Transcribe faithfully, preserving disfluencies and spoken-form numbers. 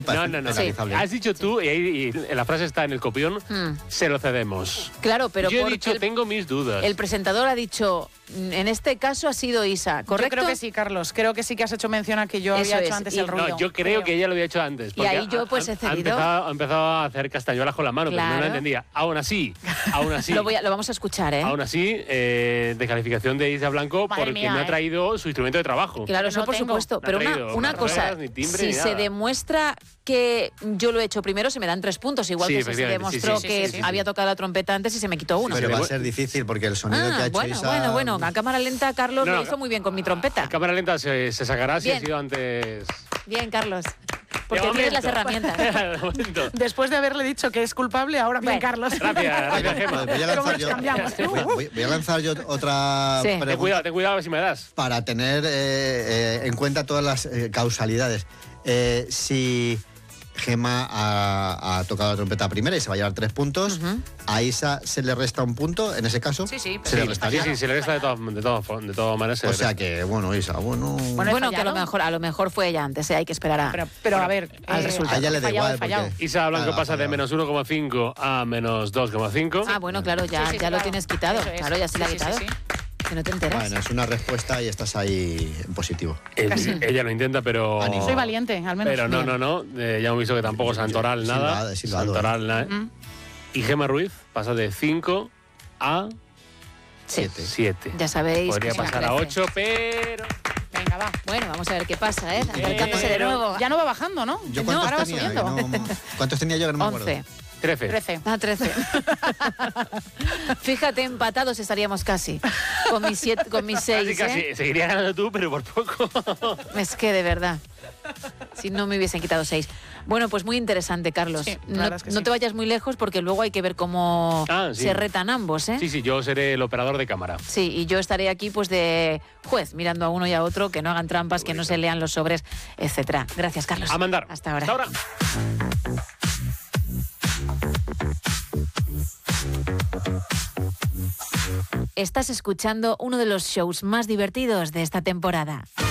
No, no, no. Sí. Has dicho tú, y, ahí, y la frase está en el copión, mm. se lo cedemos. Claro, pero yo he dicho, el, tengo mis dudas. El presentador ha dicho, en este caso ha sido Isa, ¿correcto? Yo creo que sí, Carlos. Creo que sí que has hecho mención a que yo Eso había es. hecho antes y, el ruido. No, yo creo, creo que ella lo había hecho antes. Y ahí yo pues he cedido. Ha empezado, ha empezado a hacer castañuelas con la mano, claro. Pero no la entendía. Aún así, aún así. lo, voy a, lo vamos a escuchar, ¿eh? Aún así, eh, descalificación de Isa Blanco Madre porque mía, no ha traído eh. su instrumento de trabajo. Claro, eso no por tengo. supuesto. No pero una, una cosa, timbre, si se demuestra que yo lo he hecho primero, se me dan tres puntos. Igual sí, que si se demostró sí, sí, que sí, sí, sí, había tocado la trompeta antes y se me quitó uno. Pero va a ser difícil porque el sonido ah, que ha hecho bueno, Isa... Bueno, bueno, a cámara lenta Carlos no, lo hizo muy bien con mi trompeta. A cámara lenta se, se sacará si Bien. ha sido antes... Bien, Carlos. Porque tienes las herramientas. de Después de haberle dicho que es culpable, ahora bien, bueno. Carlos. Gracias, gracias, Gemma. Voy a lanzar yo, voy, voy, voy a lanzar yo otra sí. pregunta. Ten cuidado, ten cuidado a ver si me das. Para tener eh, eh, en cuenta todas las eh, causalidades. Eh, si Gemma ha, ha tocado la trompeta primera y se va a llevar tres puntos, uh-huh. a Isa se le resta un punto, en ese caso. Sí, sí. Se sí, le restaría. Sí, sí, se le resta de todas de todas de todas maneras. O sea que, bueno, Isa, bueno... Bueno, bueno que a lo mejor a lo mejor fue ella antes, ¿eh? Hay que esperar a... Pero, pero bueno, a ver, al eh, resultado. A ella le da fallado, igual porque... Isa Blanco Nada, pasa fallado. de menos uno coma cinco a menos dos coma cinco. Ah, bueno, claro, ya, sí, sí, ya claro. lo tienes quitado. Claro, ya se lo ha quitado. Sí, sí, sí. Que no te enteras. Bueno, es una respuesta y estás ahí en positivo. El, ella lo intenta, pero... Ánimo. Soy valiente, al menos. Pero no, no, no. Eh, ya hemos visto que tampoco Santoral nada. Silvado, Santoral nada. Mm. Y Gemma Ruiz pasa de cinco a siete. siete. Ya sabéis. Podría que pasar a ocho, pero... Venga, va. Bueno, vamos a ver qué pasa, ¿eh? Acercándose de nuevo. Ya no va bajando, ¿no? ¿Yo cuántos, no, tenía, no, ¿cuántos tenía yo que no me acuerdo? once. trece. trece. Ah, trece. Fíjate, empatados estaríamos casi. Con mis, siete, con mis seis, casi, ¿eh? casi. Seguiría ganando tú, pero por poco. Es que, de verdad, si no me hubiesen quitado seis. Bueno, pues muy interesante, Carlos. Sí, no no sí. te vayas muy lejos porque luego hay que ver cómo ah, sí. se retan ambos, ¿eh? Sí, sí, yo seré el operador de cámara. Sí, y yo estaré aquí pues de juez, mirando a uno y a otro, que no hagan trampas, que no se lean los sobres, etcétera. Gracias, Carlos. A mandar. Hasta ahora. Hasta ahora. Estás escuchando uno de los shows más divertidos de esta temporada.